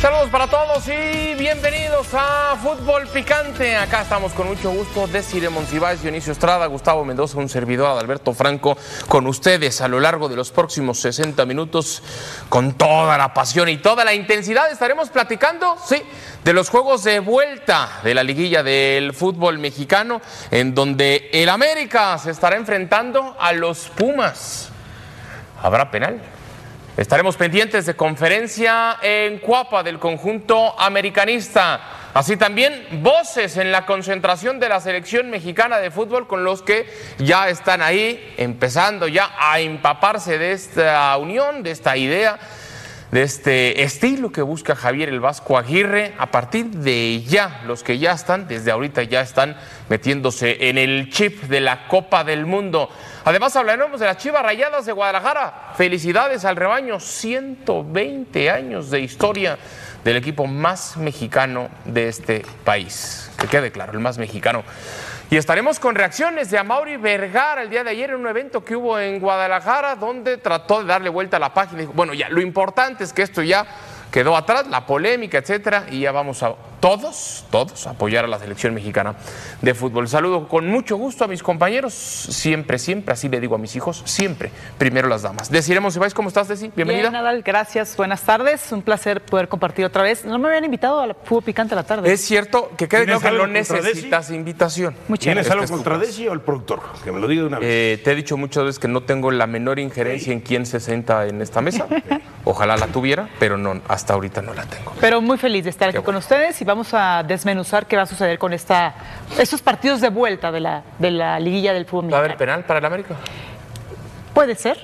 Saludos para todos y bienvenidos a Fútbol Picante. Acá estamos con mucho gusto, Desiree Monsiváis, Dionisio Estrada, Gustavo Mendoza, un servidor, Adalberto Franco, con ustedes a lo largo de los próximos 60 minutos, con toda la pasión y toda la intensidad. Estaremos platicando, sí, de los juegos de vuelta de la liguilla del fútbol mexicano, en donde el América se estará enfrentando a los Pumas. ¿Habrá penal? Estaremos pendientes de conferencia en Cuapa del conjunto americanista. Así también voces en la concentración de la selección mexicana de fútbol con los que ya están ahí empezando ya a empaparse de esta unión, de esta idea, de este estilo que busca Javier el Vasco Aguirre. A partir de ya, los que ya están, desde ahorita ya están metiéndose en el chip de la Copa del Mundo. Además hablaremos de las Chivas Rayadas de Guadalajara. Felicidades al rebaño, 120 años de historia del equipo más mexicano de este país. Que quede claro, el más mexicano. Y estaremos con reacciones de Amaury Vergara el día de ayer en un evento que hubo en Guadalajara, donde trató de darle vuelta a la página. Dijo, bueno, ya, lo importante es que esto ya quedó atrás, la polémica, etcétera, y ya vamos a todos apoyar a la selección mexicana de fútbol. Saludo con mucho gusto a mis compañeros, siempre, así le digo a mis hijos, siempre, primero las damas. Desiree Monsiváis, ¿cómo estás, Desi? Bienvenida. Bien, Nadal, gracias, buenas tardes, un placer poder compartir otra vez. No me habían invitado a la Fútbol Picante a la tarde. Es cierto, que quede claro que no necesitas invitación. ¿Tienes algo contra Desi o el productor? Que me lo diga de una vez. Te he dicho muchas veces que no tengo la menor injerencia en quién se sienta en esta mesa. Ojalá la tuviera, pero no, hasta ahorita no la tengo. Pero muy feliz de estar aquí con ustedes y vamos a desmenuzar qué va a suceder con estos partidos de vuelta de la liguilla del fútbol mexicano. ¿Va a haber penal para el América? Puede ser.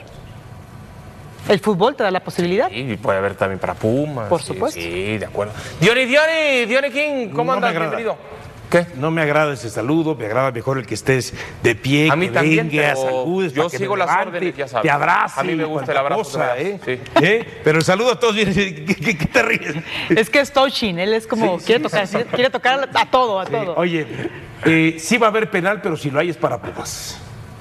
¿El fútbol te da la posibilidad? Sí, puede haber también para Pumas. Por supuesto. Sí, de acuerdo. Diony King, ¿cómo andas? Bienvenido. ¿Qué? No me agrada ese saludo, me agrada mejor el que estés de pie, a mí que también, vengas, saludes, yo sigo las órdenes, ya sabes. Te abrazo. A mí me gusta el abrazo. Sí. Pero el saludo a todos viene. ¿Qué te ríes? Es que es touching, él es como, quiere tocar a todo. Oye, sí va a haber penal, pero si lo hay es para Pumas.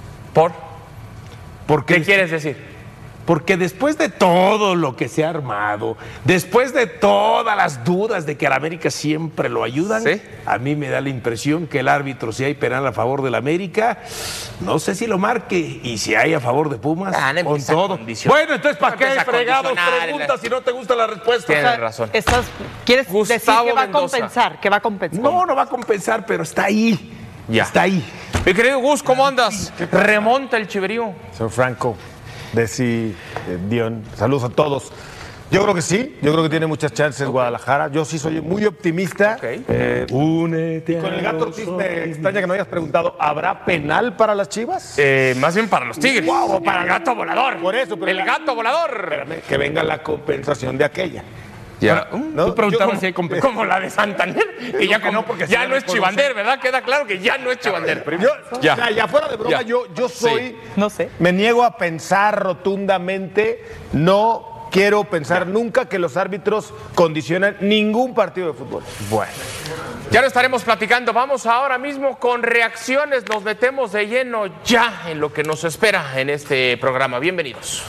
¿Qué quieres decir? Porque después de todo lo que se ha armado, después de todas las dudas de que al América siempre lo ayudan, ¿sí? A mí me da la impresión que el árbitro, si hay penal a favor del América, no sé si lo marque, y si hay a favor de Pumas, con todo. Bueno, entonces, ¿para qué fregados preguntas si no te gusta la respuesta? Tienes razón. ¿Quieres decir que va a compensar? No va a compensar, pero está ahí. Ya. Está ahí. Mi querido Gus, ¿cómo andas? ¿Remonta el chiverío? Señor Franco, Desi, Dion, saludos a todos. Yo creo que sí, yo creo que tiene muchas chances Guadalajara. Yo sí soy muy optimista. Únete. Con el Gato Ortiz me extraña que no hayas preguntado, ¿habrá penal para las Chivas? Más bien para los Tigres. Wow, para el gato volador. Por eso, pero el gato volador. Espérame, que venga la compensación de aquella. Ya. Tú preguntabas si hay compensación. Como la de Santander, que ya, no, porque ya no es Chivander, ¿verdad? Queda claro que ya no es Chivander. Ya fuera de broma, yo soy... No sé. Me niego a pensar rotundamente, no quiero pensar nunca que los árbitros condicionan ningún partido de fútbol. Bueno, ya lo estaremos platicando. Vamos ahora mismo con reacciones. Nos metemos de lleno ya en lo que nos espera en este programa. Bienvenidos.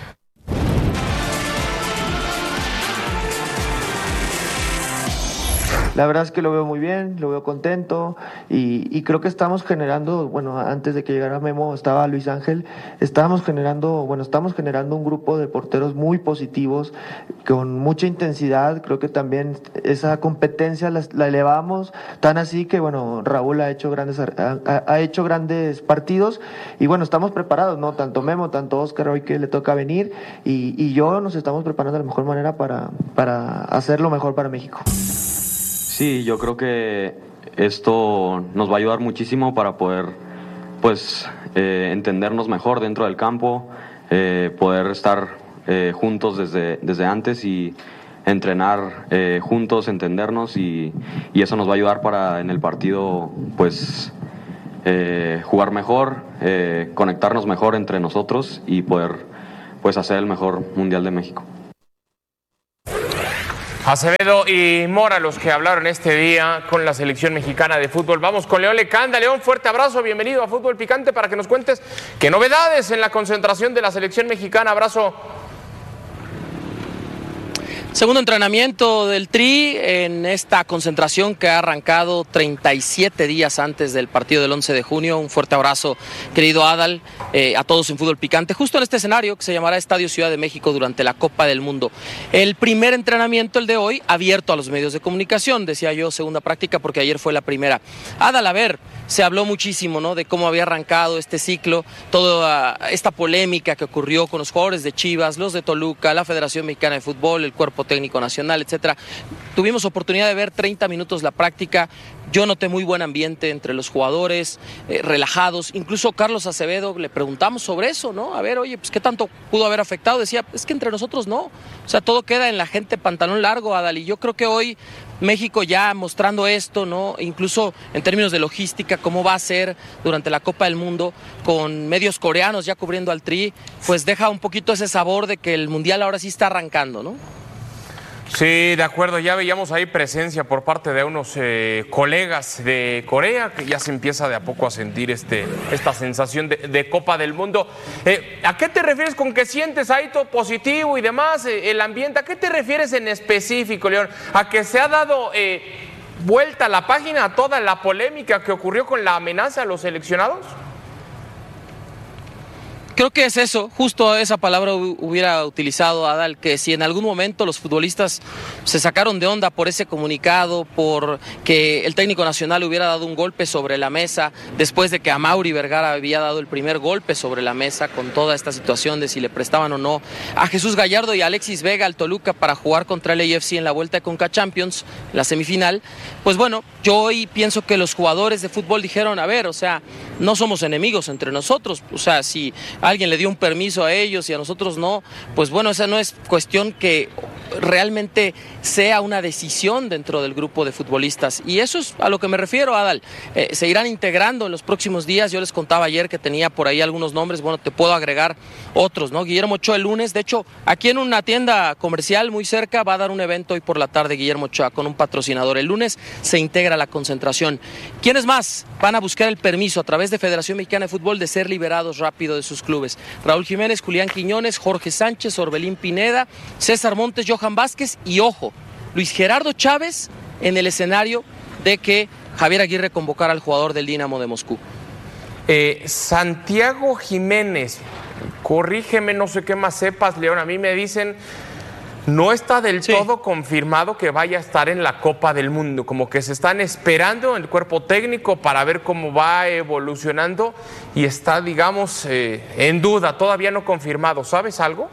La verdad es que lo veo muy bien, lo veo contento y creo que estamos generando, bueno, antes de que llegara Memo estaba Luis Ángel, estamos generando un grupo de porteros muy positivos, con mucha intensidad. Creo que también esa competencia la elevamos, tan así que, bueno, Raúl ha hecho grandes partidos y, bueno, estamos preparados, ¿no? Tanto Memo, tanto Oscar, hoy que le toca venir y yo nos estamos preparando de la mejor manera para hacer lo mejor para México. Sí, yo creo que esto nos va a ayudar muchísimo para poder, entendernos mejor dentro del campo, poder estar juntos desde antes y entrenar juntos, entendernos y eso nos va a ayudar para en el partido, jugar mejor, conectarnos mejor entre nosotros y poder, hacer el mejor Mundial de México. Acevedo y Mora, los que hablaron este día con la selección mexicana de fútbol. Vamos con León Lecanda. León, fuerte abrazo, bienvenido a Fútbol Picante para que nos cuentes qué novedades en la concentración de la selección mexicana. Abrazo. Segundo entrenamiento del Tri en esta concentración que ha arrancado 37 días antes del partido del 11 de junio. Un fuerte abrazo, querido Adal, a todos en Fútbol Picante, justo en este escenario que se llamará Estadio Ciudad de México durante la Copa del Mundo. El primer entrenamiento, el de hoy, abierto a los medios de comunicación, decía yo, segunda práctica, porque ayer fue la primera. Adal, a ver, se habló muchísimo, ¿no?, de cómo había arrancado este ciclo, toda esta polémica que ocurrió con los jugadores de Chivas, los de Toluca, la Federación Mexicana de Fútbol, el Cuerpo Técnico Nacional, etcétera. Tuvimos oportunidad de ver 30 minutos la práctica. Yo noté muy buen ambiente entre los jugadores, relajados. Incluso Carlos Acevedo le preguntamos sobre eso, ¿no? A ver, oye, pues ¿qué tanto pudo haber afectado? Decía, es que entre nosotros no. O sea, todo queda en la gente pantalón largo, Adal. Y yo creo que hoy México ya mostrando esto, ¿no? Incluso en términos de logística, cómo va a ser durante la Copa del Mundo, con medios coreanos ya cubriendo al Tri, pues deja un poquito ese sabor de que el Mundial ahora sí está arrancando, ¿no? Sí, de acuerdo, ya veíamos ahí presencia por parte de unos colegas de Corea, que ya se empieza de a poco a sentir esta sensación de Copa del Mundo. ¿A qué te refieres con que sientes ahí todo positivo y demás, el ambiente? ¿A qué te refieres en específico, León? ¿A que se ha dado vuelta a la página a toda la polémica que ocurrió con la amenaza a los seleccionados? Creo que es eso, justo esa palabra hubiera utilizado Adal, que si en algún momento los futbolistas se sacaron de onda por ese comunicado, por que el técnico nacional hubiera dado un golpe sobre la mesa, después de que Amaury Vergara había dado el primer golpe sobre la mesa con toda esta situación de si le prestaban o no a Jesús Gallardo y a Alexis Vega al Toluca para jugar contra el AFC en la vuelta de Conca Champions, la semifinal, pues bueno, yo hoy pienso que los jugadores de fútbol dijeron, a ver, o sea, no somos enemigos entre nosotros, o sea, si alguien le dio un permiso a ellos y a nosotros no, pues bueno, esa no es cuestión que realmente sea una decisión dentro del grupo de futbolistas, y eso es a lo que me refiero, Adal. Se irán integrando en los próximos días. Yo les contaba ayer que tenía por ahí algunos nombres, bueno, te puedo agregar otros, ¿no? Guillermo Ochoa el lunes, de hecho, aquí en una tienda comercial muy cerca va a dar un evento hoy por la tarde Guillermo Ochoa con un patrocinador. El lunes se integra a la concentración. ¿Quiénes más van a buscar el permiso a través de Federación Mexicana de Fútbol de ser liberados rápido de sus clubes? Raúl Jiménez, Julián Quiñones, Jorge Sánchez, Orbelín Pineda, César Montes, Johan Vázquez y, ojo, Luis Gerardo Chávez en el escenario de que Javier Aguirre convocara al jugador del Dinamo de Moscú. Santiago Jiménez, corrígeme, no sé qué más sepas, León, a mí me dicen, no está del todo confirmado que vaya a estar en la Copa del Mundo, como que se están esperando el cuerpo técnico para ver cómo va evolucionando y está, digamos, en duda, todavía no confirmado. ¿Sabes algo?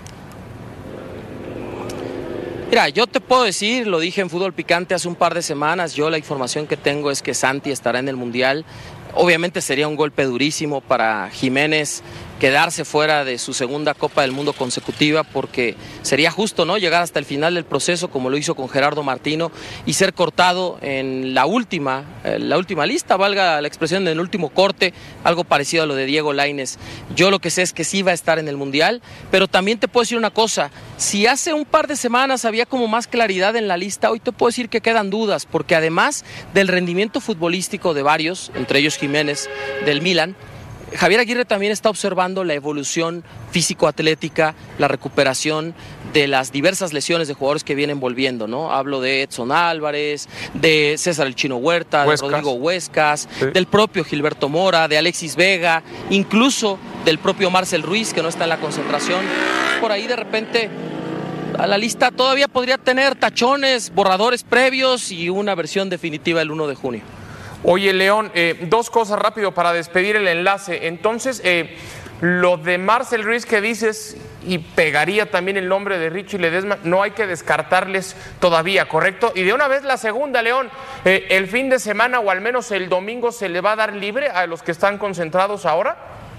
Mira, yo te puedo decir, lo dije en Fútbol Picante hace un par de semanas, yo la información que tengo es que Santi estará en el Mundial. Obviamente sería un golpe durísimo para Jiménez quedarse fuera de su segunda Copa del Mundo consecutiva, porque sería justo, ¿no?, llegar hasta el final del proceso como lo hizo con Gerardo Martino y ser cortado en la última lista, valga la expresión, en el último corte, algo parecido a lo de Diego Lainez. Yo lo que sé es que sí va a estar en el Mundial, pero también te puedo decir una cosa, si hace un par de semanas había como más claridad en la lista, hoy te puedo decir que quedan dudas, porque además del rendimiento futbolístico de varios, entre ellos Jiménez del Milan, Javier Aguirre también está observando la evolución físico-atlética, la recuperación de las diversas lesiones de jugadores que vienen volviendo, ¿no? Hablo de Edson Álvarez, de César el Chino Huerta, de Rodrigo Huescas, del propio Gilberto Mora, de Alexis Vega, incluso del propio Marcel Ruiz, que no está en la concentración. Por ahí de repente a la lista todavía podría tener tachones, borradores previos y una versión definitiva el 1 de junio. Oye, León, dos cosas rápido para despedir el enlace. Entonces, lo de Marcel Ruiz que dices, y pegaría también el nombre de Richie Ledesma, no hay que descartarles todavía, ¿correcto? Y de una vez la segunda, León, el fin de semana o al menos el domingo se le va a dar libre a los que están concentrados ahora.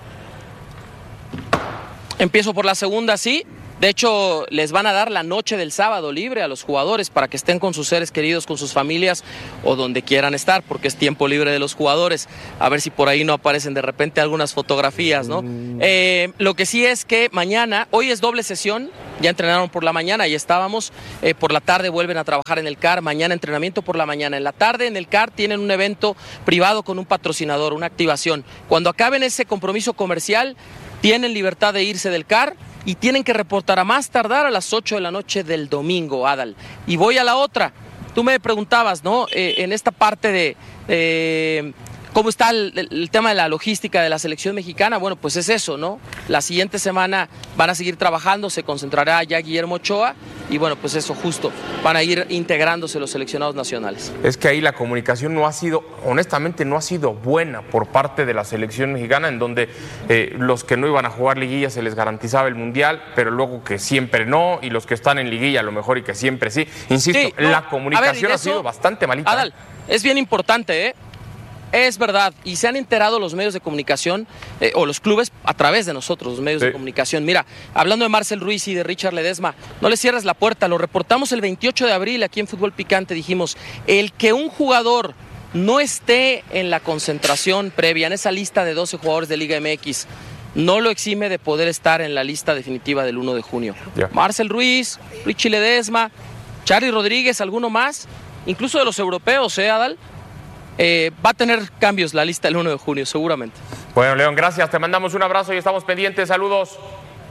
Empiezo por la segunda, sí. De hecho, les van a dar la noche del sábado libre a los jugadores para que estén con sus seres queridos, con sus familias o donde quieran estar, porque es tiempo libre de los jugadores. A ver si por ahí no aparecen de repente algunas fotografías, ¿no? Lo que sí es que mañana, hoy es doble sesión, ya entrenaron por la mañana, ahí estábamos, por la tarde vuelven a trabajar en el CAR, mañana entrenamiento por la mañana. En la tarde en el CAR tienen un evento privado con un patrocinador, una activación. Cuando acaben ese compromiso comercial, tienen libertad de irse del CAR y tienen que reportar a más tardar a las 8 de la noche del domingo, Adal. Y voy a la otra. Tú me preguntabas, ¿no? En esta parte de cómo está el tema de la logística de la selección mexicana. Bueno, pues es eso, ¿no? La siguiente semana van a seguir trabajando, se concentrará ya Guillermo Ochoa y bueno, pues eso justo, van a ir integrándose los seleccionados nacionales. Es que ahí la comunicación no ha sido, honestamente, no ha sido buena por parte de la selección mexicana, en donde los que no iban a jugar liguilla se les garantizaba el mundial, pero luego que siempre no, y los que están en liguilla a lo mejor y que siempre sí. Insisto, Sí, no, la comunicación ha sido bastante malita. Adal, es bien importante, ¿eh? Es verdad, y se han enterado los medios de comunicación, o los clubes, a través de nosotros, los medios de comunicación. Mira, hablando de Marcel Ruiz y de Richard Ledesma, no le cierres la puerta, lo reportamos el 28 de abril aquí en Fútbol Picante, dijimos, el que un jugador no esté en la concentración previa, en esa lista de 12 jugadores de Liga MX, no lo exime de poder estar en la lista definitiva del 1 de junio. Marcel Ruiz, Richie Ledesma, Charly Rodríguez, alguno más, incluso de los europeos, Adal. Va a tener cambios la lista el 1 de junio, seguramente. Bueno, León, gracias. Te mandamos un abrazo y estamos pendientes. Saludos.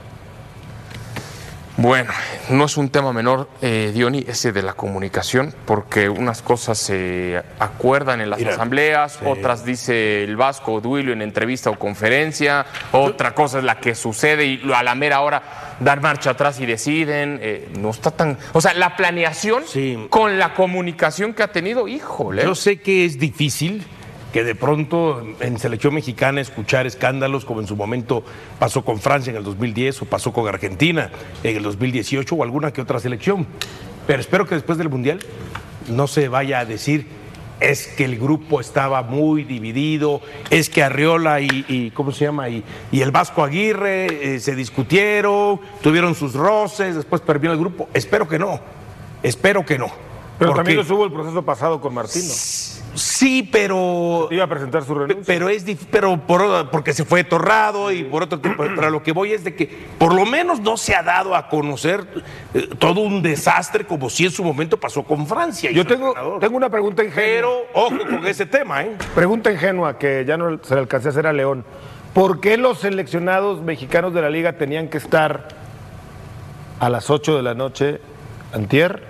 Bueno, no es un tema menor, Diony, ese de la comunicación, porque unas cosas se acuerdan en las asambleas, otras dice el Vasco Duilio en entrevista o conferencia, otra cosa es la que sucede y a la mera hora dar marcha atrás y deciden. No está tan... O sea, la planeación con la comunicación que ha tenido, híjole. Yo sé que es difícil que de pronto en selección mexicana escuchar escándalos como en su momento pasó con Francia en el 2010 o pasó con Argentina en el 2018 o alguna que otra selección. Pero espero que después del Mundial no se vaya a decir es que el grupo estaba muy dividido, es que Arriola y ¿cómo se llama? Y el Vasco Aguirre se discutieron, tuvieron sus roces, después perdieron el grupo. Espero que no. Pero también lo hubo el proceso pasado con Martino. Sí, pero... Iba a presentar su renuncia. Pero porque se fue Torrado y por otro tiempo. Pero a lo que voy es de que por lo menos no se ha dado a conocer todo un desastre como si en su momento pasó con Francia. Yo tengo una pregunta ingenua. Pero ojo con ese tema, ¿eh? Pregunta ingenua que ya no se le alcancé a hacer a León. ¿Por qué los seleccionados mexicanos de la liga tenían que estar a las 8 de la noche antier?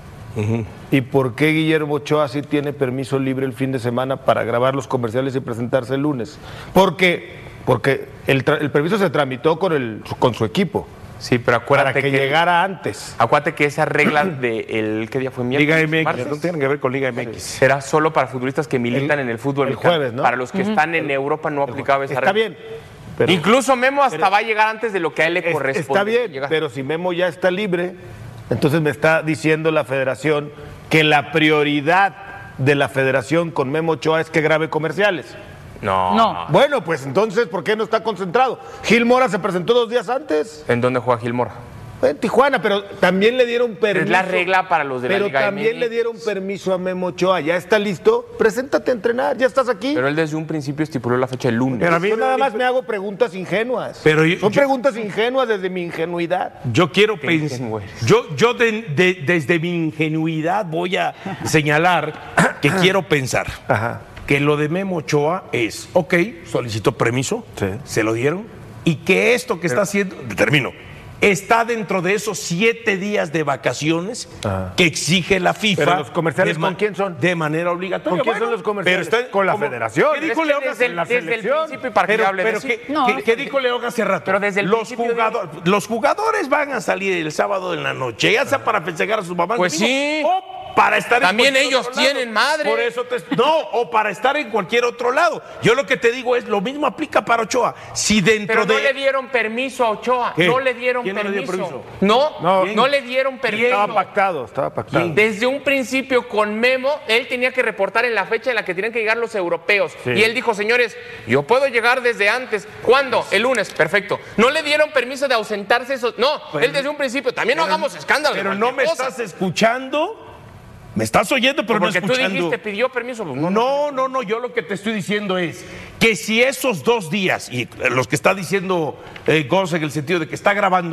¿Y por qué Guillermo Ochoa sí tiene permiso libre el fin de semana para grabar los comerciales y presentarse el lunes? Porque el permiso se tramitó con su equipo. Sí, pero acuérdate para que llegara antes. Acuérdate que esa regla de ¿qué día fue? Liga MX, ¿martes? no tiene que ver con Liga MX. Será solo para futbolistas que militan en el fútbol mexicano. Jueves, ¿no? Para los que están en Europa no aplicaba esa regla. Está bien. Pero, incluso Memo hasta va a llegar antes de lo que a él le corresponde. Está bien, pero si Memo ya está libre, entonces me está diciendo la federación que la prioridad de la federación con Memo Ochoa es que grabe comerciales. No. Bueno, pues entonces, ¿por qué no está concentrado? Gil Mora se presentó 2 días antes. ¿En dónde juega Gil Mora? En Tijuana, pero también le dieron permiso. Es la regla para los de la Liga MX. Pero también le dieron permiso a Memo Ochoa. ¿Ya está listo? Preséntate a entrenar, ya estás aquí. Pero él desde un principio estipuló la fecha del lunes. Pero a mí nada más me hago preguntas ingenuas. Son preguntas ingenuas desde mi ingenuidad. Yo quiero pensar. Yo desde mi ingenuidad voy a señalar que quiero pensar. Que lo de Memo Ochoa es, solicitó permiso, se lo dieron, y que esto que está haciendo, está dentro de esos 7 días de vacaciones que exige la FIFA. ¿Pero los comerciales con quién son? De manera obligatoria. ¿Con quién son los comerciales? Pero con la federación. ¿Qué dijo León desde el principio para que hable de eso? ¿Qué dijo León hace rato? Pero desde el los jugadores van a salir el sábado en la noche, ya sea para festejar a sus mamás. Pues sí. Para estar también ellos tienen madre. Por eso o para estar en cualquier otro lado. Yo lo que te digo es, lo mismo aplica para Ochoa. Si dentro Pero no le dieron permiso a Ochoa. ¿Qué? No le dieron ¿Quién permiso. No le dio permiso? No le dieron permiso. Estaba pactado. Desde un principio con Memo, él tenía que reportar en la fecha en la que tenían que llegar los europeos. Sí. Y él dijo, señores, yo puedo llegar desde antes. ¿Cuándo? El lunes, perfecto. No le dieron permiso de ausentarse eso. No, él desde un principio. También no hagamos escándalo. Pero no me estás escuchando. ¿Me estás oyendo, pero no escuchando? Porque tú dijiste, pidió permiso. No, yo lo que te estoy diciendo es que si esos 2 días, y los que está diciendo Gonza en el sentido de que está grabando,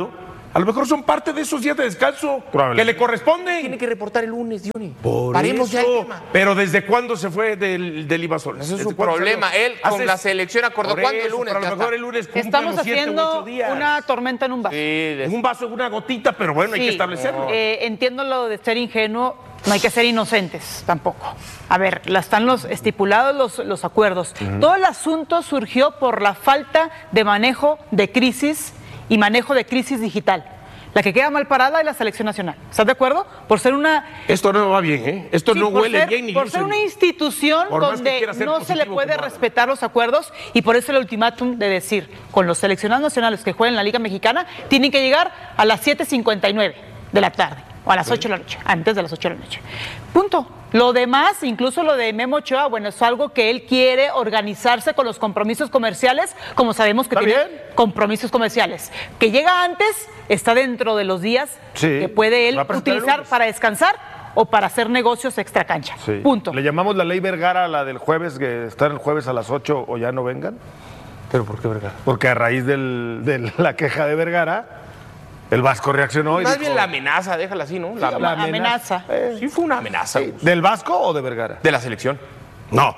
A lo mejor son parte de esos días de descanso que le corresponden. Tiene que reportar el lunes, Diony. Paremos ya el tema. Pero ¿desde cuándo se fue del Ibasoles? Ese es su problema. Él con la selección acordó cuándo el lunes. A lo mejor el lunes cumplen Estamos los 7 u 8 haciendo días. una tormenta en un vaso. En un vaso, una gotita, pero bueno, hay que establecerlo. Entiendo lo de ser ingenuo, no hay que ser inocentes tampoco. A ver, están los estipulados los acuerdos. Todo el asunto surgió por la falta de manejo de crisis y manejo de crisis digital. La que queda mal parada es la selección nacional. ¿Estás de acuerdo? Por ser una... Esto no va bien, ¿eh? Esto no huele bien ni por ser una institución donde no se le puede respetar los acuerdos y por eso el ultimátum de decir con los seleccionados nacionales que juegan en la Liga Mexicana tienen que llegar a las 7:59 de la tarde o a las 8 de la noche, antes de las 8 de la noche. Punto. Lo demás, incluso lo de Memo Ochoa, bueno, es algo que él quiere organizarse con los compromisos comerciales, como sabemos que tiene compromisos comerciales. Que llega antes, está dentro de los días que puede él utilizar para descansar o para hacer negocios extra cancha. Sí. Punto. ¿Le llamamos la ley Vergara a la del jueves, que están el jueves a las 8 o ya no vengan? ¿Pero por qué Vergara? Porque a raíz de la queja de Vergara, el Vasco reaccionó y Más dijo, bien la amenaza, déjala así, ¿no? La amenaza. Sí, fue una amenaza. ¿Del Vasco o de Vergara? De la selección. No,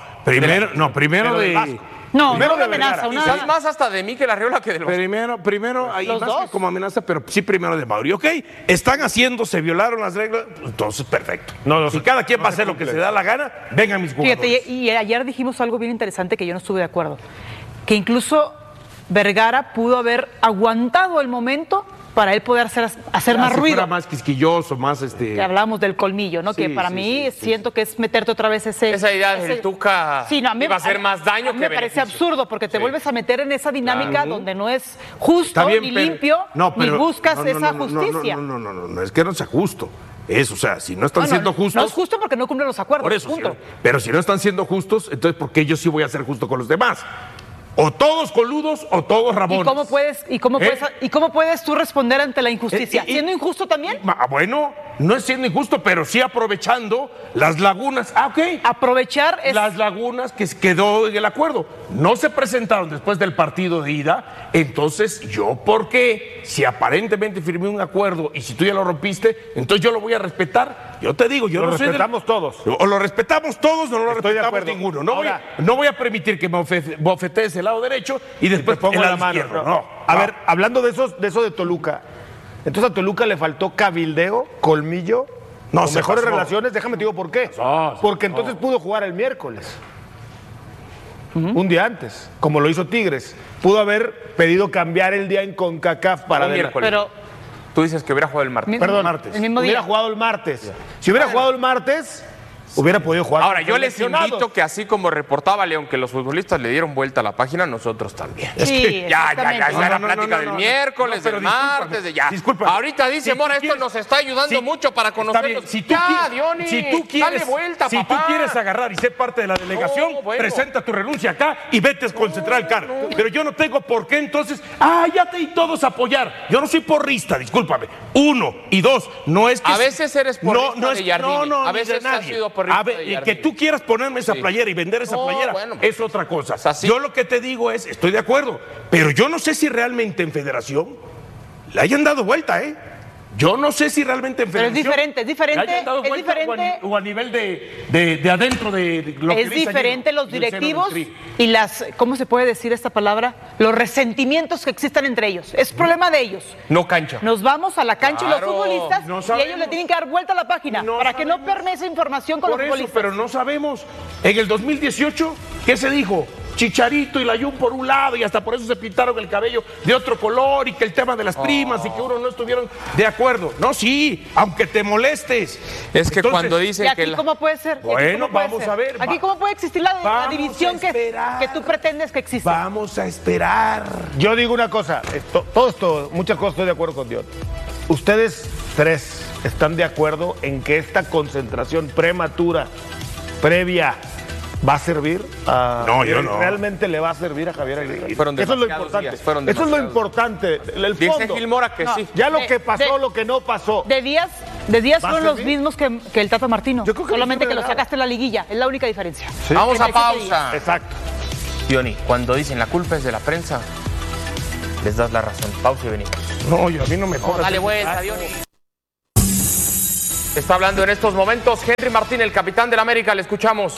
primero del de... Vasco. No, Primero no una de amenaza. Vergara. Quizás más hasta de Mikel Arriola que del Vasco. Primero ahí Los más dos. que como amenaza, pero sí primero de Mauri. Ok, están haciendo, se violaron las reglas, entonces perfecto. Si cada quien va a hacer lo que se da la gana, vengan mis jugadores. Fíjate, y ayer dijimos algo bien interesante que yo no estuve de acuerdo. Que incluso Vergara pudo haber aguantado el momento para él poder hacer más ruido. Fuera más quisquilloso, más Que hablábamos del colmillo, ¿no? Sí, que para sí, mí sí, siento que es meterte otra vez Esa idea del Tuca a mí iba a hacer más daño a mí que me parece beneficio. absurdo porque te vuelves a meter en esa dinámica donde no es justo, ni limpio, ni buscas esa justicia. No, es que no sea justo. O sea, si no están siendo justos... No es justo porque no cumplen los acuerdos. Por eso, punto. pero si no están siendo justos, entonces ¿por qué yo sí voy a ser justo con los demás? O todos coludos o todos rabones. ¿Y cómo puedes tú responder ante la injusticia? ¿Siendo injusto también? Bueno, no es siendo injusto, pero sí aprovechando las lagunas. Aprovechar las lagunas que quedó en el acuerdo. No se presentaron después del partido de ida, entonces yo, ¿por qué? Si aparentemente firmé un acuerdo y si tú ya lo rompiste, entonces yo lo voy a respetar. Yo te digo, yo lo no soy respetamos todos. O lo respetamos todos, no lo Estoy de respetamos acuerdo. ninguno. No, Ahora, no voy a permitir que me bofetees el lado derecho y después te pongo el la lado mano. izquierdo. No. A ver, hablando de eso de Toluca, entonces a Toluca le faltó cabildeo, colmillo, No, o se mejores pasó. relaciones. Déjame te digo por qué. pasó. Porque entonces pudo jugar el miércoles. Un día antes, como lo hizo Tigres. Pudo haber pedido cambiar el día en CONCACAF para Un miércoles. Pero Tú dices que hubiera jugado el martes. Perdón, el mismo día. hubiera jugado el martes. Si hubiera jugado el martes, hubiera podido jugar. Ahora, con yo les seleccionados. invito que así como reportaba León que los futbolistas le dieron vuelta a la página, nosotros también. Sí, Ya exactamente. la No, plática del miércoles, no, pero del martes, de ya. discúlpame. Ahorita dice Si Mora, tú esto quieres- nos está ayudando Sí, mucho para está conocerlos. bien. Si tú Ya, qui- Diony, si tú quieres, dale vuelta, si papá. tú quieres agarrar y ser parte de la delegación, No, bueno. presenta tu renuncia acá y vete con Central Car. Pero yo no tengo por qué entonces, ya te y todos apoyar. Yo no soy porrista, discúlpame. 1 y 2, no es que... A veces eres porrista de Jardine. No, A ni veces de has nadie. sido porrista de que Jardine. tú quieras ponerme esa Sí. playera y vender esa No, playera bueno, es otra cosa. sea, sí. Yo lo que te digo es, estoy de acuerdo, pero yo no sé si realmente en federación le hayan dado vuelta, ¿eh? Yo no sé si realmente en Pero es federación... diferente, le hayan dado es vuelta diferente. O a nivel de adentro de lo que Es dice diferente ayer, los del seno del directivos Tri. y las, ¿cómo se puede decir esta palabra? Los resentimientos que existan entre ellos. Es problema de ellos. No cancha. Nos vamos a la cancha y Claro, los futbolistas no y sabemos. ellos le tienen que dar vuelta a la página No para que no sabemos. permee esa información con Por los eso, futbolistas. pero no sabemos. En el 2018, ¿qué se dijo? Chicharito y Layún por un lado y hasta por eso se pintaron el cabello de otro color y que el tema de las primas y que uno no estuvieron de acuerdo. No, sí, aunque te molestes. Es que Entonces, cuando ¿Y dicen que... aquí cómo puede ser? ¿Y aquí Bueno, cómo puede vamos ser? a ver, Aquí cómo puede existir la vamos división a que esperar. tú pretendes que exista. Vamos a esperar. Yo digo una cosa, todo esto, muchas cosas estoy de acuerdo con Dios. Ustedes tres están de acuerdo en que esta concentración prematura, previa, ¿va a servir a... No, yo no. ¿Realmente le va a servir a Javier Aguirre? Fueron Eso es lo demasiados importante. días, fueron Eso es lo demasiados. importante, el Dice fondo. Gil Mora que No. sí. Ya lo De- que pasó, de- lo que no pasó. De días ¿Va a fueron los servir? mismos que el Tata Martino. Yo creo que Solamente no que sirve lo de nada. sacaste en la liguilla. Es la única diferencia. Vamos a 37 pausa. Exacto. Diony, cuando dicen la culpa es de la prensa, les das la razón. Pausa y venimos. No, a mí no me corras. Dale vuelta, Diony. Está hablando en estos momentos Henry Martín, el capitán del América. Le escuchamos.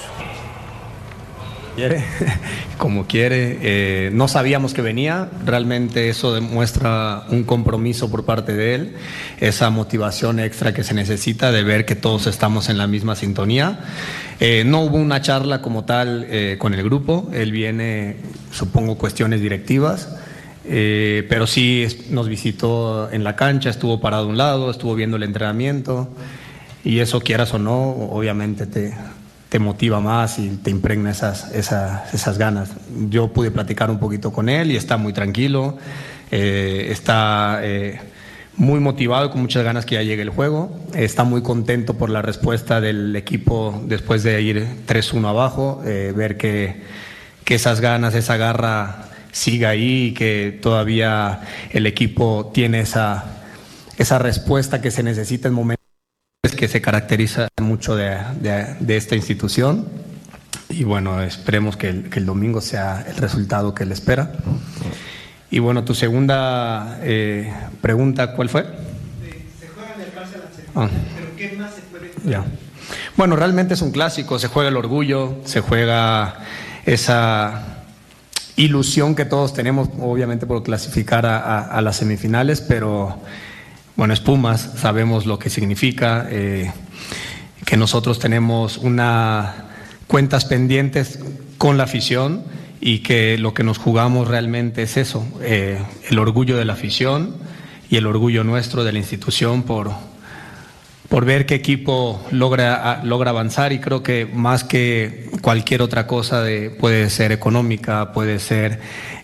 Como quiere, no sabíamos que venía, realmente eso demuestra un compromiso por parte de él, esa motivación extra que se necesita de ver que todos estamos en la misma sintonía. No hubo una charla como tal con el grupo, él viene, supongo, cuestiones directivas, pero sí nos visitó en la cancha, estuvo parado a un lado, estuvo viendo el entrenamiento y eso, quieras o no, obviamente te motiva más y te impregna esas ganas. Yo pude platicar un poquito con él y está muy tranquilo, está muy motivado y con muchas ganas que ya llegue el juego. Está muy contento por la respuesta del equipo después de ir 3-1 abajo, ver que esas ganas, esa garra siga ahí y que todavía el equipo tiene esa respuesta que se necesita en momentos que se caracteriza mucho de esta institución. Y bueno, esperemos que el domingo sea el resultado que él espera. Y bueno, tu segunda pregunta, ¿cuál fue? Se juega en el Barça la semana, pero ¿qué más se puede jugar? Ya. Bueno, realmente es un clásico, se juega el orgullo, se juega esa ilusión que todos tenemos, obviamente, por clasificar a las semifinales, pero bueno, es Pumas, sabemos lo que significa, que nosotros tenemos cuentas pendientes con la afición y que lo que nos jugamos realmente es eso, el orgullo de la afición y el orgullo nuestro de la institución por ver qué equipo logra avanzar, y creo que más que cualquier otra cosa puede ser económica, puede ser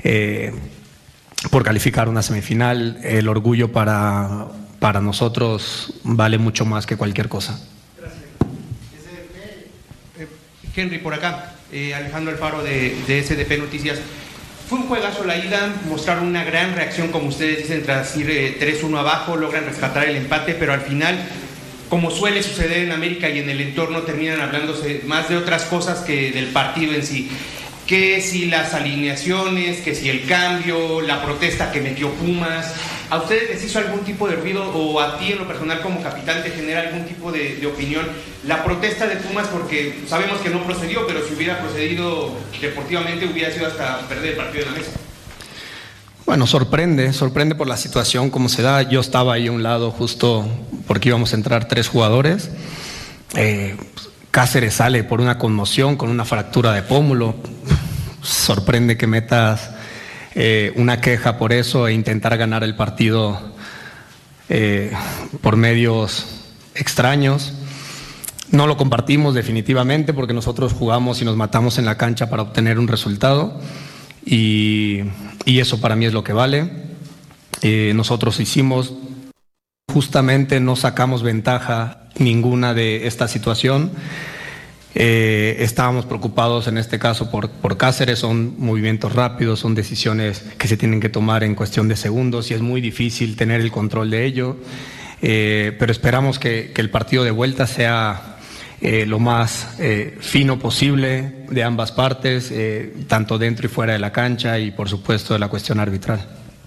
por calificar una semifinal, el orgullo para nosotros vale mucho más que cualquier cosa. Gracias. Henry, por acá, Alejandro Alfaro de SDP Noticias. Fue un juegazo la ida, mostraron una gran reacción, como ustedes dicen, tras ir 3-1 abajo, logran rescatar el empate, pero al final, como suele suceder en América y en el entorno, terminan hablándose más de otras cosas que del partido en sí. Que si las alineaciones, que si el cambio, la protesta que metió Pumas, ¿a ustedes les hizo algún tipo de ruido, o a ti en lo personal como capitán te genera algún tipo de opinión la protesta de Pumas? Porque sabemos que no procedió, pero si hubiera procedido deportivamente hubiera sido hasta perder el partido de la mesa. Bueno, sorprende por la situación como se da. Yo estaba ahí a un lado justo porque íbamos a entrar 3 jugadores. Cáceres sale por una conmoción con una fractura de pómulo. Sorprende que metas una queja por eso e intentar ganar el partido por medios extraños. No lo compartimos definitivamente porque nosotros jugamos y nos matamos en la cancha para obtener un resultado y eso para mí es lo que vale. Nosotros hicimos, justamente no sacamos ventaja ninguna de esta situación. Estábamos preocupados en este caso por Cáceres, son movimientos rápidos, son decisiones que se tienen que tomar en cuestión de segundos y es muy difícil tener el control de ello, pero esperamos que el partido de vuelta sea lo más fino posible de ambas partes, tanto dentro y fuera de la cancha y por supuesto de la cuestión arbitral.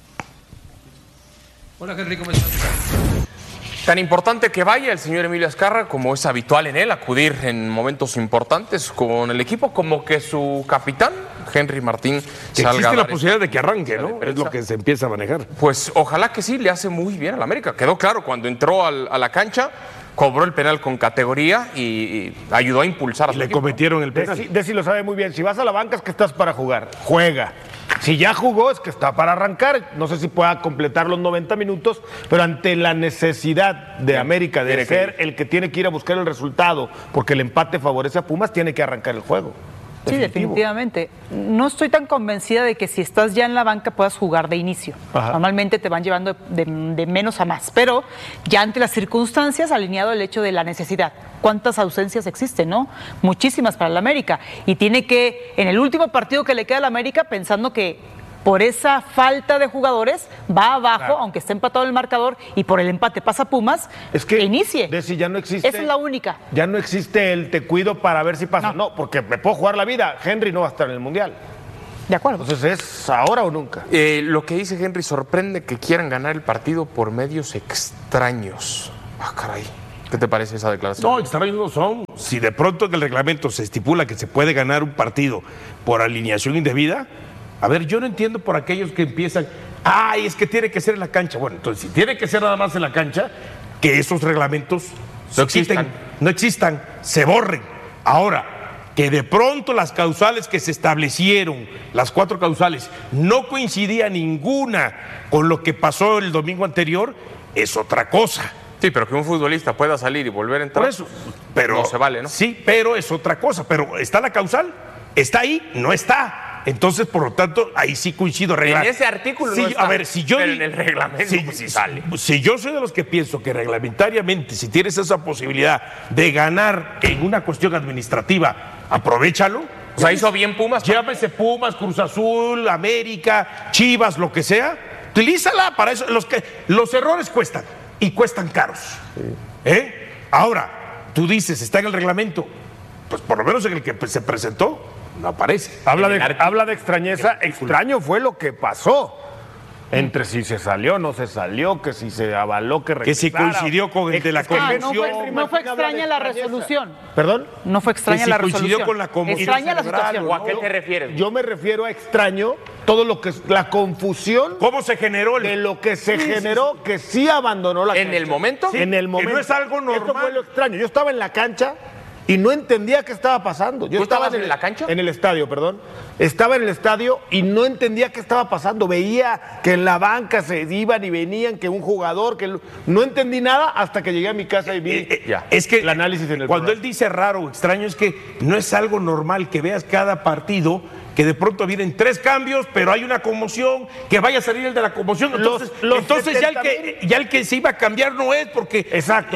Hola Henry, ¿cómo estás? Tan importante que vaya el señor Emilio Azcárraga, como es habitual en él, acudir en momentos importantes con el equipo, como que su capitán, Henry Martín, salga. Existe la posibilidad de que arranque, ¿no? Es lo que se empieza a manejar. Pues ojalá que sí, le hace muy bien al América. Quedó claro cuando entró a la cancha, cobró el penal con categoría y ayudó a impulsar a su equipo. Le cometieron el penal. Desi lo sabe muy bien. Si vas a la banca es que estás para jugar. Juega. Si ya jugó es que está para arrancar. No sé si pueda completar los 90 minutos, pero ante la necesidad de América de ser el que tiene que ir a buscar el resultado, porque el empate favorece a Pumas, tiene que arrancar el juego. Sí, definitivamente. No estoy tan convencida de que si estás ya en la banca puedas jugar de inicio. Ajá. Normalmente te van llevando de menos a más, pero ya ante las circunstancias, alineado el hecho de la necesidad. ¿Cuántas ausencias existen, no? Muchísimas para el América. Y tiene que, en el último partido que le queda al América, pensando que por esa falta de jugadores va abajo, claro, aunque esté empatado el marcador, y por el empate pasa Pumas, es que inicie. Desi, ya no existe. Esa es la única. Ya no existe el te cuido para ver si pasa. No, porque me puedo jugar la vida. Henry no va a estar en el Mundial. De acuerdo. Entonces es ahora o nunca. Lo que dice Henry sorprende que quieran ganar el partido por medios extraños. Ah, caray. ¿Qué te parece esa declaración? No, extraños no son. Si de pronto en el reglamento se estipula que se puede ganar un partido por alineación indebida, a ver, yo no entiendo por aquellos que empiezan, es que tiene que ser en la cancha. Bueno, entonces si tiene que ser nada más en la cancha, que esos reglamentos no existan, se borren. Ahora, que de pronto las causales que se establecieron, las 4 causales, no coincidía ninguna con lo que pasó el domingo anterior, es otra cosa. Sí, pero que un futbolista pueda salir y volver a entrar. Por eso, pero no se vale, ¿no? Sí, pero es otra cosa. Pero ¿está la causal? ¿Está ahí? No está. Entonces, por lo tanto, ahí sí coincido. En ese artículo no está, a ver, si yo pero en el reglamento sí sale. Si yo soy de los que pienso que reglamentariamente, si tienes esa posibilidad de ganar en una cuestión administrativa, aprovéchalo. O sea, hizo bien Pumas. Llámese Pumas, Cruz Azul, América, Chivas, lo que sea. Utilízala para eso. Los errores cuestan y cuestan caros. Ahora, tú dices, está en el reglamento. Pues por lo menos en el que se presentó, no aparece. Habla de extrañeza. Extraño fue lo que pasó. Entre si se salió, no se salió, que si se avaló, que si coincidió con el de la convención. No fue extraña la resolución. ¿Perdón? No fue extraña la resolución. Coincidió con la convención. Extraña la situación. ¿O a qué te refieres? Yo me refiero a extraño todo lo que es la confusión. ¿Cómo se generó? De lo que se generó, que sí abandonó la cancha. ¿En el momento? Sí, en el momento. Que no es algo normal. Esto fue lo extraño. Yo estaba en la cancha y no entendía qué estaba pasando. ¿Tú estabas en la cancha? En el estadio, perdón. Estaba en el estadio y no entendía qué estaba pasando. Veía que en la banca se iban y venían, que un jugador, que no entendí nada hasta que llegué a mi casa y vi es que el análisis en el cuando programa. él dice raro o extraño es que no es algo normal que veas cada partido que de pronto vienen 3 cambios, pero hay una conmoción, que vaya a salir el de la conmoción. Entonces ya el que se iba a cambiar no es porque... Exacto.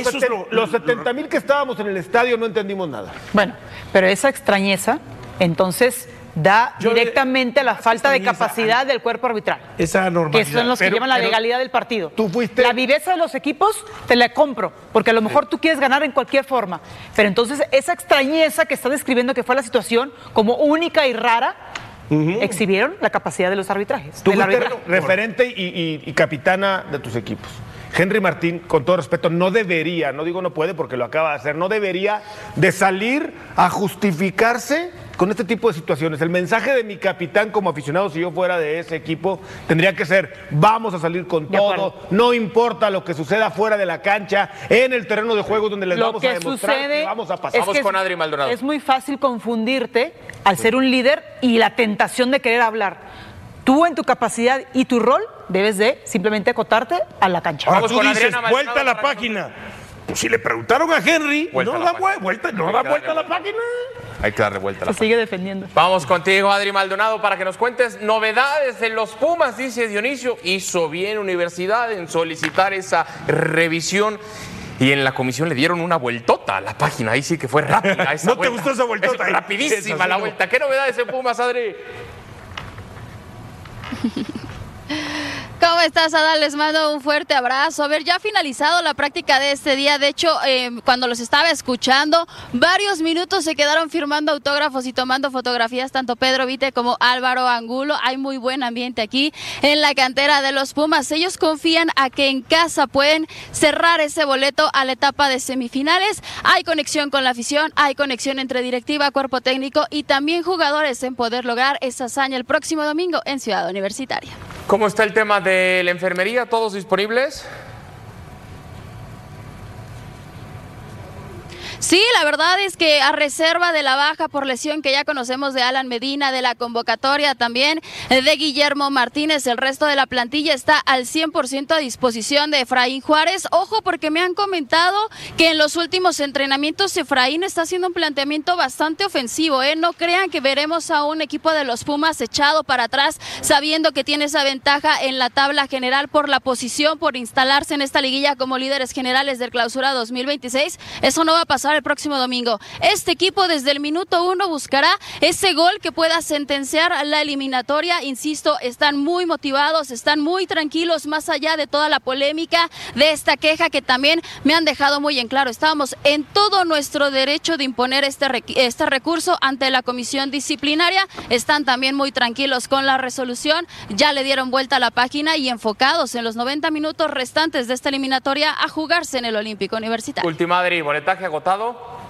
Los 70,000 que estábamos en el estadio no entendimos nada. Bueno, pero esa extrañeza, entonces, da directamente a la falta de capacidad del cuerpo arbitral. Esa normalidad. Que son los que llevan la legalidad del partido. Tú fuiste... La viveza de los equipos te la compro, porque a lo mejor tú quieres ganar en cualquier forma. Pero entonces esa extrañeza que está describiendo que fue la situación como única y rara, exhibieron la capacidad de los arbitrajes. Tú fuiste referente y capitana de tus equipos. Henry Martín, con todo respeto, no debería, no digo no puede porque lo acaba de hacer, no debería de salir a justificarse con este tipo de situaciones. El mensaje de mi capitán como aficionado, si yo fuera de ese equipo, tendría que ser, vamos a salir con todo, no importa lo que suceda fuera de la cancha, en el terreno de juego donde les vamos a demostrar que vamos a pasar. Vamos con Adri Maldonado. Es muy fácil confundirte al ser un líder y la tentación de querer hablar. Tú en tu capacidad y tu rol debes de simplemente acotarte a la cancha. Ahora tú dices, vuelta a la página. Pues si le preguntaron a Henry, no da vuelta a la página. Hay que darle vuelta a la página. Se sigue defendiendo. Vamos contigo, Adri Maldonado, para que nos cuentes novedades en los Pumas, dice Dionisio. Hizo bien Universidad en solicitar esa revisión. Y en la comisión le dieron una vueltota a la página. Ahí sí que fue rápida esa ¿No vuelta. te gustó esa vueltota? Es rapidísima la vuelta. ¿Qué novedades en Pumas, Adri? ¿Cómo estás, Adal? Les mando un fuerte abrazo. A ver, ya ha finalizado la práctica de este día. De hecho, cuando los estaba escuchando, varios minutos se quedaron firmando autógrafos y tomando fotografías, tanto Pedro Vite como Álvaro Angulo. Hay muy buen ambiente aquí en la cantera de los Pumas. Ellos confían a que en casa pueden cerrar ese boleto a la etapa de semifinales. Hay conexión con la afición, hay conexión entre directiva, cuerpo técnico y también jugadores en poder lograr esa hazaña el próximo domingo en Ciudad Universitaria. ¿Cómo está el tema de la enfermería? ¿Todos disponibles? Sí, la verdad es que a reserva de la baja por lesión que ya conocemos de Alan Medina, de la convocatoria también de Guillermo Martínez, el resto de la plantilla está al 100% a disposición de Efraín Juárez. Ojo, porque me han comentado que en los últimos entrenamientos Efraín está haciendo un planteamiento bastante ofensivo, ¿eh? No crean que veremos a un equipo de los Pumas echado para atrás, sabiendo que tiene esa ventaja en la tabla general por la posición, por instalarse en esta liguilla como líderes generales del Clausura 2026. Eso no va a pasar pasar el próximo domingo. Este equipo desde el minuto 1 buscará ese gol que pueda sentenciar la eliminatoria. Insisto, están muy motivados, están muy tranquilos, más allá de toda la polémica de esta queja que también me han dejado muy en claro. Estábamos en todo nuestro derecho de imponer este recurso ante la comisión disciplinaria. Están también muy tranquilos con la resolución, ya le dieron vuelta a la página y enfocados en los 90 minutos restantes de esta eliminatoria a jugarse en el Olímpico Universitario. Última, Adri, boletaje agotado.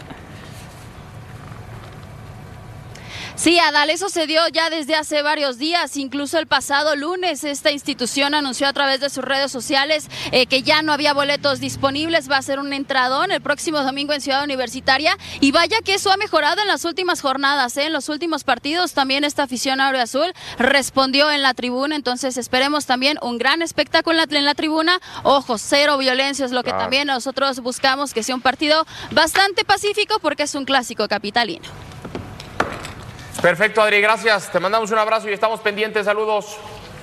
Sí, Adal, eso se dio ya desde hace varios días, incluso el pasado lunes esta institución anunció a través de sus redes sociales que ya no había boletos disponibles, va a ser un entradón el próximo domingo en Ciudad Universitaria y vaya que eso ha mejorado en las últimas jornadas, en los últimos partidos también esta afición auriazul respondió en la tribuna, entonces esperemos también un gran espectáculo en la tribuna, ojo, cero violencia es lo que también nosotros buscamos, que sea un partido bastante pacífico porque es un clásico capitalino. Perfecto, Adri, gracias. Te mandamos un abrazo y estamos pendientes. Saludos.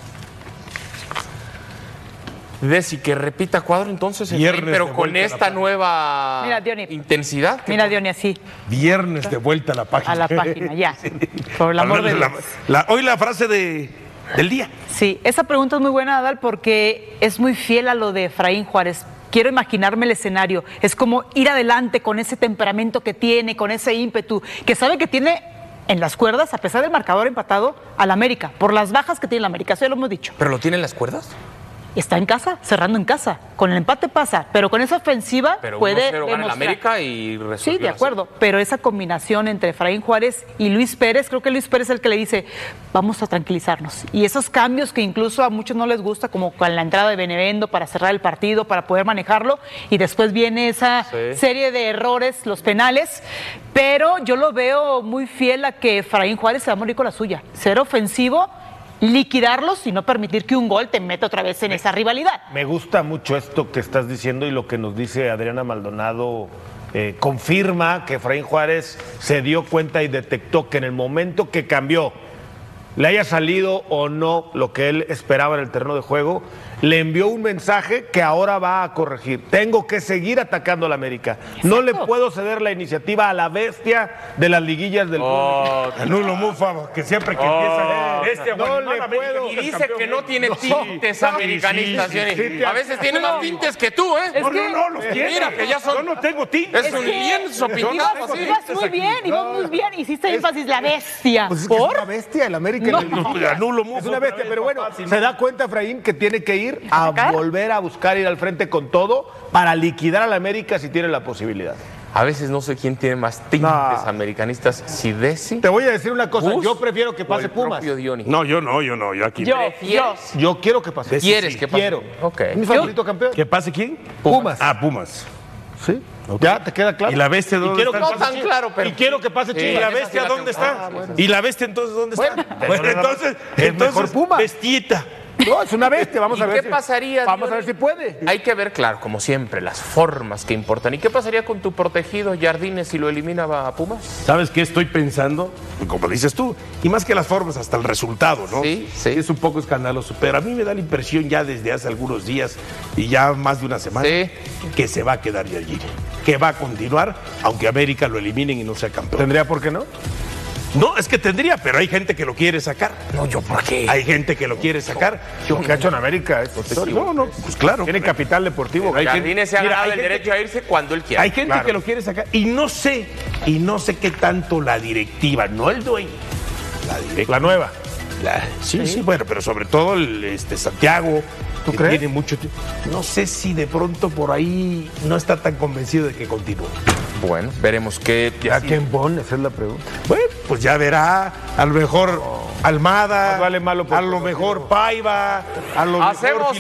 Desi, que repita cuadro entonces, pero con esta nueva intensidad. Mira, Diony, así. Viernes de vuelta a la página. A la página, ya. Por el amor de Dios. Hoy la frase del día. Sí, esa pregunta es muy buena, Adal, porque es muy fiel a lo de Efraín Juárez. Quiero imaginarme el escenario. Es como ir adelante con ese temperamento que tiene, con ese ímpetu, que sabe que tiene en las cuerdas, a pesar del marcador empatado, al América, por las bajas que tiene el América, eso ya lo hemos dicho. ¿Pero lo tiene en las cuerdas? Está en casa, cerrando en casa. Con el empate pasa, pero con esa ofensiva puede demostrar. Gana el América y sí, de acuerdo, pero esa combinación entre Efraín Juárez y Luis Pérez, creo que Luis Pérez es el que le dice, vamos a tranquilizarnos. Y esos cambios que incluso a muchos no les gusta, como con la entrada de Benevendo para cerrar el partido, para poder manejarlo, y después viene esa serie de errores, los penales, pero yo lo veo muy fiel a que Efraín Juárez se va a morir con la suya. Ser ofensivo, liquidarlos y no permitir que un gol te meta otra vez en esa rivalidad. Me gusta mucho esto que estás diciendo y lo que nos dice Adriana Maldonado confirma que Efraín Juárez se dio cuenta y detectó que en el momento que cambió, le haya salido o no lo que él esperaba en el terreno de juego, le envió un mensaje que ahora va a corregir. Tengo que seguir atacando a la América. Exacto. No le puedo ceder la iniciativa a la bestia de las liguillas del Nulo Mufa, que siempre que empieza no le puedo. Y dice que no tiene tintes americanistas. A veces tiene más tintes que tú, ¿eh? No, los tiene. Mira, que ya son. Yo no tengo tintes. Es un lienzo pintado así. Ibas muy bien, hiciste énfasis la bestia. Pues es que es una bestia el América. Nulo Mufa. Es una bestia, pero bueno, se da cuenta Efraín que tiene que ir a volver a buscar ir al frente con todo para liquidar a la América si tiene la posibilidad. A veces no sé quién tiene más tintes americanistas, si Desi. Te voy a decir una cosa, yo prefiero que pase Pumas. No, yo no, yo aquí. Yo quiero que pase. ¿Quieres que pase? Quiero. Okay. ¿Mi favorito campeón? ¿Que pase quién? Pumas. Pumas. Sí. Okay. ¿Ya te queda claro? ¿Y la bestia dónde está? No tan claro, pero... Y quiero que pase Chivas. ¿Y la bestia dónde está? Bueno. ¿Y la bestia entonces dónde está? Bueno, entonces mejor Puma. Bestieta. No, es una bestia, vamos a ver. ¿Qué pasaría? Vamos a ver si puede. Hay que ver, claro, como siempre, las formas que importan. ¿Y qué pasaría con tu protegido Jardines si lo eliminaba a Pumas? ¿Sabes qué estoy pensando? Como dices tú, y más que las formas, hasta el resultado, ¿no? Sí. Es un poco escandaloso, pero a mí me da la impresión ya desde hace algunos días y ya más de una semana que se va a quedar allí, que va a continuar, aunque América lo eliminen y no sea campeón. ¿Tendría por qué no? No, es que tendría, pero hay gente que lo quiere sacar. No, ¿yo por qué? Hay gente que lo quiere sacar. Lo que ha hecho en América es protección. No, pues claro. Tiene capital deportivo. Jardines se ha ganado el derecho a irse cuando él quiera. Hay gente que lo quiere sacar. Y no sé qué tanto la directiva, no el dueño. La nueva. Sí, bueno, pero sobre todo el Santiago. ¿Tú crees? Tiene mucho tiempo. No sé si de pronto por ahí no está tan convencido de que continúe. Bueno, veremos qué. ¿A quién pone? Esa es la pregunta. Bueno, pues ya verá. A lo mejor Almada, vale malo a lo mejor Paiva, a lo mejor